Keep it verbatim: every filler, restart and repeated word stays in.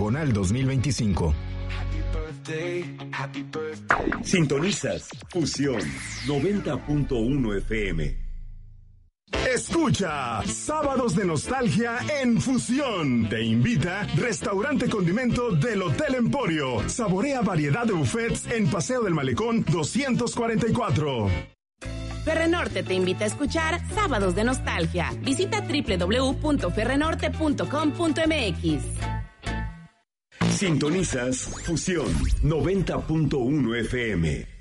Diagonal dos mil veinticinco. Sintonizas Fusión noventa punto uno F M. Escucha Sábados de Nostalgia en Fusión. Te invita Restaurante Condimento del Hotel Emporio. Saborea variedad de buffets en Paseo del Malecón doscientos cuarenta y cuatro. Ferrenorte te invita a escuchar Sábados de Nostalgia. Visita doble u doble u doble u punto ferrenorte punto com punto m x. Sintonizas Fusión noventa punto uno F M.